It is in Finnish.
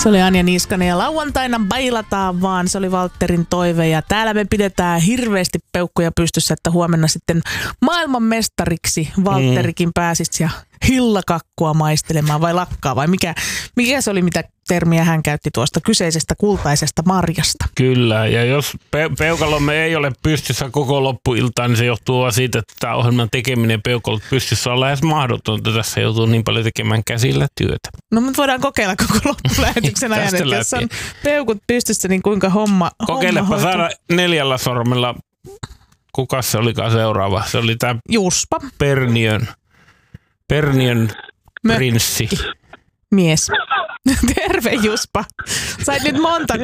Se oli Anja Niskanen ja lauantaina bailataan vaan. Se oli Valtterin toive ja täällä me pidetään hirveästi peukkuja pystyssä, että huomenna sitten maailmanmestariksi Valtterikin pääsisi ja hillakakkua maistelemaan vai lakkaa vai mikä se oli, mitä termiä hän käytti tuosta kyseisestä kultaisesta marjasta. Kyllä, ja jos peukalomme ei ole pystyssä koko loppuiltaan, niin se johtuu siitä, että tämä ohjelman tekeminen peukalot pystyssä on lähes mahdotonta. Tässä joutuu niin paljon tekemään käsillä työtä. No me voidaan kokeilla koko loppulähetyksen ajan, että jos on peukut pystyssä, niin kuinka homma kokeilepa saada 4 sormella. Kukas se olikaan seuraava? Se oli tämä Juspa. Perniön prinssi. Mies. Terve Juspa. Sait nyt monta